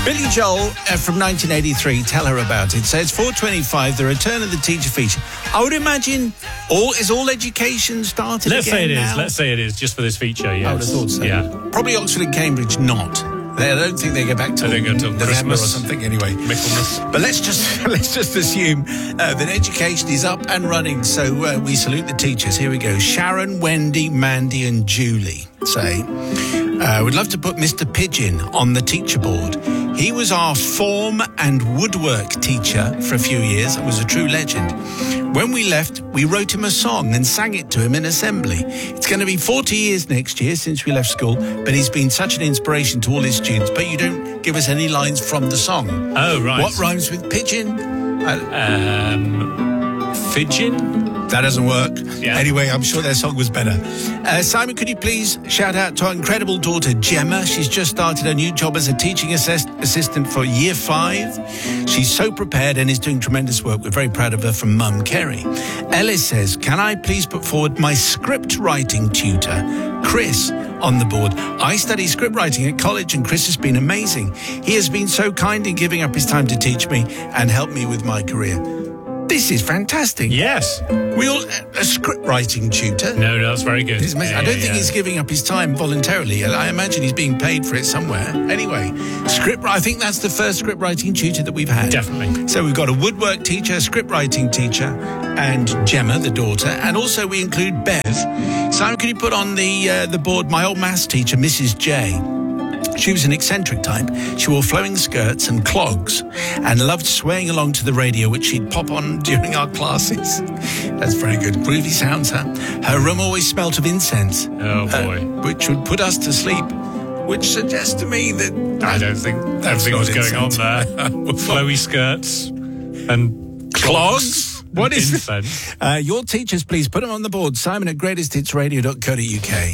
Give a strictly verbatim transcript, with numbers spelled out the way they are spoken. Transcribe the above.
Billy Joel uh, from nineteen eighty-three, Tell Her About It, says four twenty-five, the return of the teacher feature. I would imagine all is all education started Let's again say it now? is. Let's say it is, just for this feature, yes. I would have thought so. Yeah. Probably Oxford and Cambridge not. They, I don't think they go back to I think until November Christmas or something anyway. Michaelmas. But let's just let's just assume uh, that education is up and running. So uh, we salute the teachers. Here we go. Sharon, Wendy, Mandy and Julie say, uh, we'd love to put Mister Pigeon on the teacher board. He was our form and woodwork teacher for a few years and was a true legend. When we left, we wrote him a song and sang it to him in assembly. It's going to be forty years next year since we left school, but he's been such an inspiration to all his students. But you don't give us any lines from the song. Oh, right. What rhymes with pigeon? Uh, Um, Fidgin? That doesn't work. Yeah. Anyway, I'm sure their song was better. Uh, Simon, could you please shout out to our incredible daughter, Gemma? She's just started a new job as a teaching assist- assistant for year five. She's so prepared and is doing tremendous work. We're very proud of her, from Mum, Kerry. Ellis says, can I please put forward my script writing tutor, Chris, on the board? I study script writing at college and Chris has been amazing. He has been so kind in giving up his time to teach me and help me with my career. This is fantastic. Yes. We all a script writing tutor. No, no, that's very good. It's amazing. I Yeah, don't yeah, think yeah. he's giving up his time voluntarily. I imagine he's being paid for it somewhere. Anyway, script. I think that's the first script writing tutor that we've had. Definitely. So we've got a woodwork teacher, script writing teacher, and Gemma, the daughter, and also we include Bev. Simon, can you put on the uh, the board my old maths teacher, Missus J? She was an eccentric type. She wore flowing skirts and clogs and loved swaying along to the radio, which she'd pop on during our classes. That's very good. Groovy sounds, huh? Her room always smelt of incense. Oh, boy. Uh, which would put us to sleep, which suggests to me that... I don't think That's everything was not going on incense. there. Flowy skirts and Clogs? What is incense. Uh, your teachers, please put them on the board. Simon at greatest hits radio dot co dot uk.